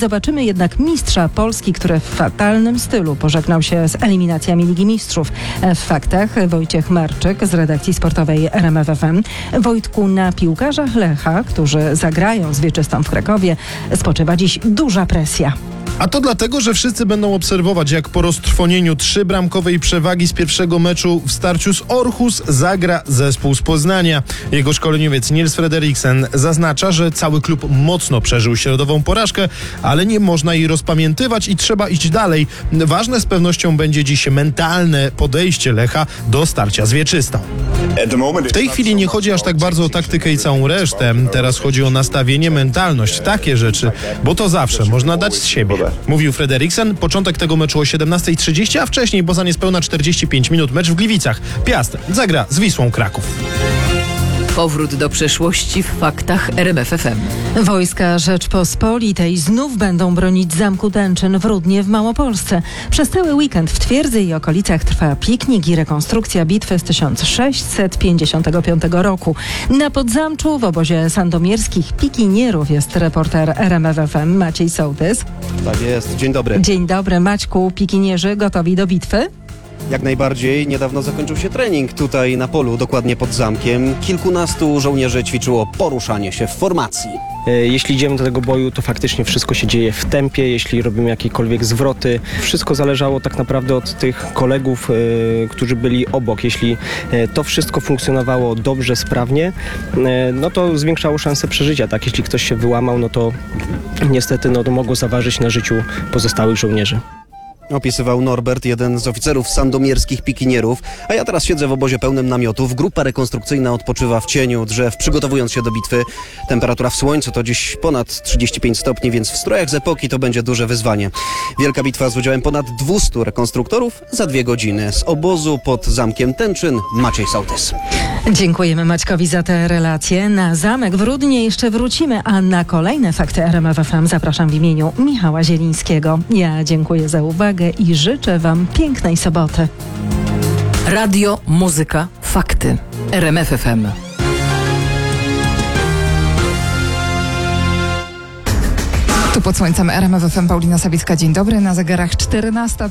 zobaczymy jednak mistrza Polski, który w fatalnym stylu pożegnał się z eliminacjami Ligi Mistrzów. W faktach Wojciech Marczyk z redakcji sportowej RMF FM. Wojtku, na piłkarzach Lecha, którzy zagrają z Wieczystą w Krakowie, spoczywa dziś duża presja. A to dlatego, że wszyscy będą obserwować, jak po roztrwonieniu 3-bramkowej przewagi z pierwszego meczu w starciu z Orhus zagra zespół z Poznania. Jego szkoleniowiec Niels Frederiksen zaznacza, że cały klub mocno przeżył środową porażkę, ale nie można jej rozpamiętywać i trzeba iść dalej. Ważne z pewnością będzie dziś mentalne podejście Lecha do starcia z Wieczystą. W tej chwili nie chodzi aż tak bardzo o taktykę i całą resztę. Teraz chodzi o nastawienie, mentalność, takie rzeczy, bo to zawsze można dać z siebie. Mówił Frederiksen. Początek tego meczu o 17:30, a wcześniej, bo za niespełna 45 minut, mecz w Gliwicach. Piast zagra z Wisłą Kraków. Powrót do przeszłości w faktach RMF FM. Wojska Rzeczpospolitej znów będą bronić Zamku Tęczyn w Rudnie w Małopolsce. Przez cały weekend w Twierdzy i okolicach trwa piknik i rekonstrukcja bitwy z 1655 roku. Na Podzamczu w obozie sandomierskich pikinierów jest reporter RMF FM Maciej Sołtys. Tak jest, dzień dobry. Dzień dobry, Maćku. Pikinierzy gotowi do bitwy? Jak najbardziej. Niedawno zakończył się trening tutaj na polu, dokładnie pod zamkiem. Kilkunastu żołnierzy ćwiczyło poruszanie się w formacji. Jeśli idziemy do tego boju, to faktycznie wszystko się dzieje w tempie, jeśli robimy jakiekolwiek zwroty. Wszystko zależało tak naprawdę od tych kolegów, którzy byli obok. Jeśli to wszystko funkcjonowało dobrze, sprawnie, no to zwiększało szanse przeżycia. Tak? Jeśli ktoś się wyłamał, no to niestety to mogło zaważyć na życiu pozostałych żołnierzy. Opisywał Norbert, jeden z oficerów sandomierskich pikinierów. A ja teraz siedzę w obozie pełnym namiotów. Grupa rekonstrukcyjna odpoczywa w cieniu drzew, przygotowując się do bitwy. Temperatura w słońcu to dziś ponad 35 stopni, więc w strojach z epoki to będzie duże wyzwanie. Wielka bitwa z udziałem ponad 200 rekonstruktorów za 2 godziny. Z obozu pod Zamkiem Tęczyn Maciej Sołtys. Dziękujemy Maćkowi za te relacje. Na zamek w Rudnie jeszcze wrócimy, a na kolejne fakty RMF FM zapraszam w imieniu Michała Zielińskiego. Ja dziękuję za uwagę i życzę Wam pięknej soboty. Radio, muzyka, fakty. RMF FM. Tu pod słońcem RMF FM Paulina Sawicka. Dzień dobry. Na zegarach 14.